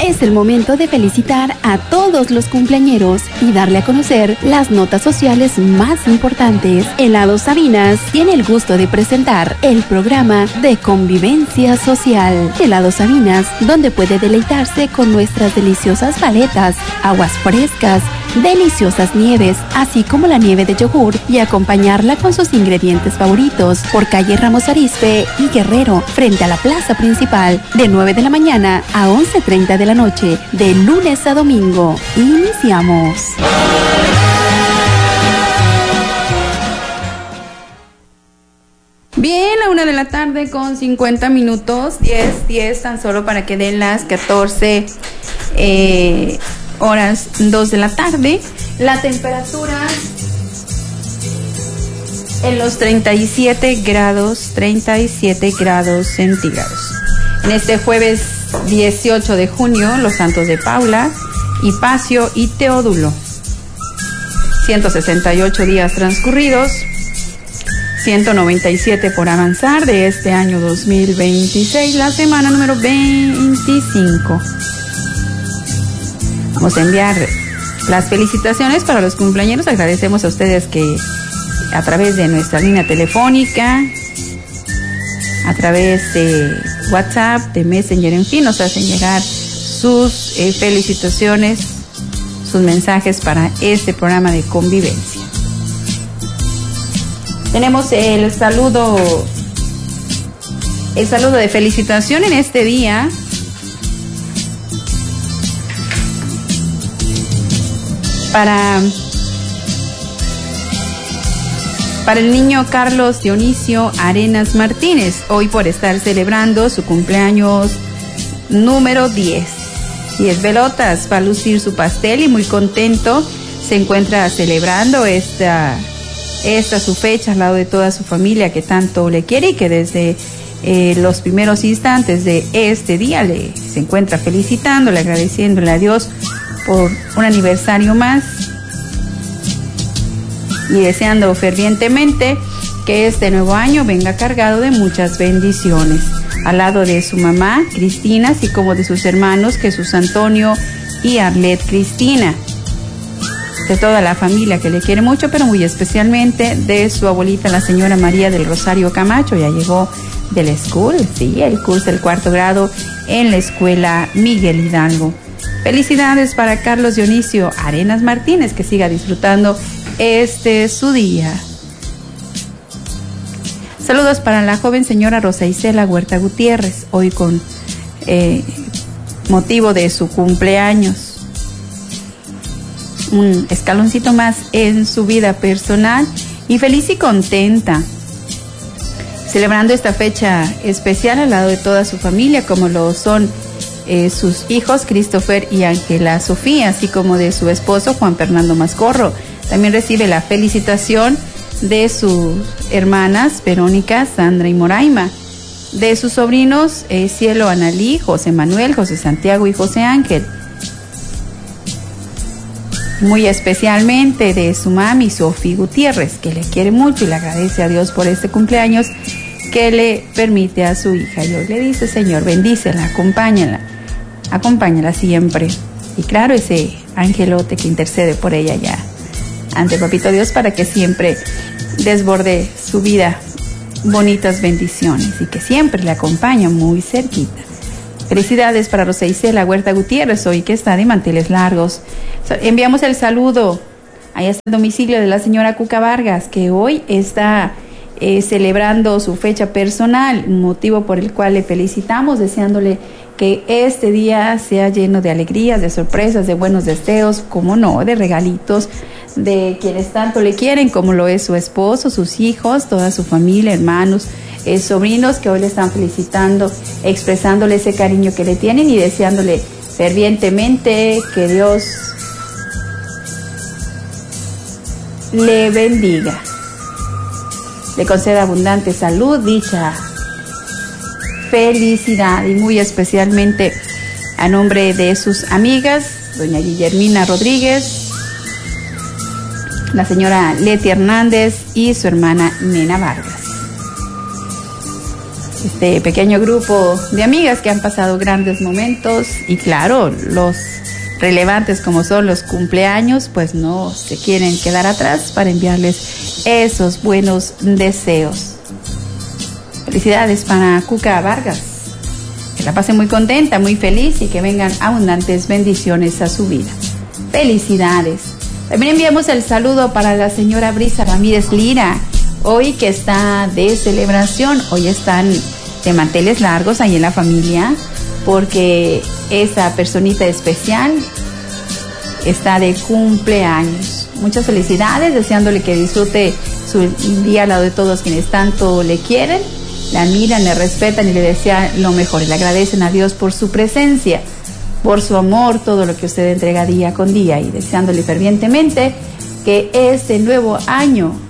Es el momento de felicitar a todos los cumpleañeros y darle a conocer las notas sociales más importantes. Helados Sabinas tiene el gusto de presentar el programa de convivencia social. Helados Sabinas, donde puede deleitarse con nuestras deliciosas paletas, aguas frescas, deliciosas nieves, así como la nieve de yogur, y acompañarla con sus ingredientes favoritos por calle Ramos Arizpe y Guerrero, frente a la plaza principal, de 9 de la mañana a 11:30 de la noche, de lunes a domingo. Iniciamos. Bien, a 1 de la tarde con 50 minutos, 10 tan solo para que den las 14 horas 2 de la tarde. La temperatura en los 37 grados centígrados. En este jueves 18 de junio, los santos de Paula, Hipacio y Teodulo. 168 días transcurridos, 197 por avanzar de este año 2026, la semana número 25. Vamos a enviar las felicitaciones para los cumpleaños. Agradecemos a ustedes que a través de nuestra línea telefónica, a través de WhatsApp, de Messenger, en fin, nos hacen llegar sus felicitaciones, sus mensajes para este programa de convivencia. Tenemos el saludo de felicitación en este día para el niño Carlos Dionisio Arenas Martínez, hoy por estar celebrando su cumpleaños número 10. 10 velotas, va a lucir su pastel y muy contento se encuentra celebrando esta su fecha al lado de toda su familia que tanto le quiere y que desde los primeros instantes de este día se encuentra felicitándole, agradeciéndole a Dios por un aniversario más y deseando fervientemente que este nuevo año venga cargado de muchas bendiciones. Al lado de su mamá, Cristina, así como de sus hermanos Jesús Antonio y Arlet Cristina. De toda la familia que le quiere mucho, pero muy especialmente de su abuelita, la señora María del Rosario Camacho. Ya llegó del school, sí, él cursa el 4º grado en la escuela Miguel Hidalgo. Felicidades para Carlos Dionisio Arenas Martínez, que siga disfrutando su día. Saludos para la joven señora Rosa Isela Huerta Gutiérrez, hoy con motivo de su cumpleaños. Un escaloncito más en su vida personal y feliz y contenta, celebrando esta fecha especial al lado de toda su familia, como lo son sus hijos Christopher y Ángela Sofía, así como de su esposo Juan Fernando Mascorro. También recibe la felicitación de sus hermanas Verónica, Sandra y Moraima, de sus sobrinos Cielo Analí, José Manuel, José Santiago y José Ángel. Muy especialmente de su mami Sofía Gutiérrez, que le quiere mucho y le agradece a Dios por este cumpleaños que le permite a su hija. Y hoy le dice: Señor, bendícela, acompáñala siempre. Y claro, ese angelote que intercede por ella ya ante Papito Dios, para que siempre desborde su vida bonitas bendiciones y que siempre le acompaña muy cerquita. Felicidades para Rosa Isela Huerta Gutiérrez, hoy que está de manteles largos. Enviamos el saludo ahí hasta el domicilio de la señora Cuca Vargas, que hoy está celebrando su fecha personal, motivo por el cual le felicitamos, deseándole que este día sea lleno de alegrías, de sorpresas, de buenos deseos, como no, de regalitos, de quienes tanto le quieren, como lo es su esposo, sus hijos, toda su familia, hermanos, sobrinos, que hoy le están felicitando, expresándole ese cariño que le tienen y deseándole fervientemente que Dios le bendiga, le conceda abundante salud, dicha, felicidad, y muy especialmente a nombre de sus amigas, doña Guillermina Rodríguez, la señora Leti Hernández y su hermana Nena Vargas. este pequeño grupo de amigas que han pasado grandes momentos y claro, los relevantes como son los cumpleaños, pues no se quieren quedar atrás para enviarles esos buenos deseos. Felicidades para Cuca Vargas. Que la pase muy contenta, muy feliz y que vengan abundantes bendiciones a su vida. Felicidades. También enviamos el saludo para la señora Brisa Ramírez Lira. Hoy que está de celebración, hoy están de manteles largos ahí en la familia, porque esa personita especial está de cumpleaños. Muchas felicidades, deseándole que disfrute su día al lado de todos quienes tanto le quieren, le admiran, le respetan y le desean lo mejor. Y le agradecen a Dios por su presencia, por su amor, todo lo que usted entrega día con día y deseándole fervientemente que este nuevo año